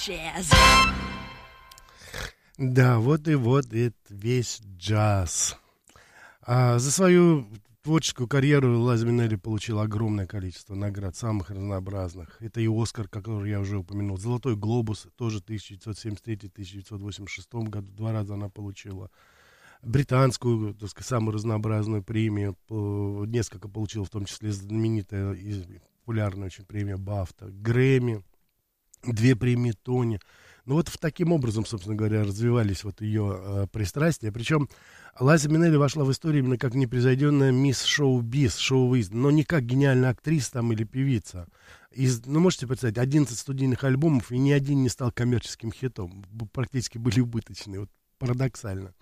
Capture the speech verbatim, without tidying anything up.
jazz. Да, вот и вот это весь джаз. А за свою творческую карьеру Лайза Минелли получила огромное количество наград, самых разнообразных. Это и «Оскар», который я уже упомянул, «Золотой глобус», тоже в тысяча девятьсот семьдесят третьем — тысяча девятьсот восемьдесят шестом году, два раза она получила. Британскую, так сказать, самую разнообразную премию, несколько получила, в том числе знаменитая и популярная очень премия «Бафта», Грэмми, две премии «Тони». Ну вот в таким образом, собственно говоря, развивались вот ее э, пристрастия. Причем Лайза Минелли вошла в историю именно как непревзойденная мисс шоу-биз, шоу-виз, но не как гениальная актриса там или певица. Из, ну, можете представить, одиннадцать студийных альбомов, и ни один не стал коммерческим хитом. Практически были убыточные. Вот парадоксально.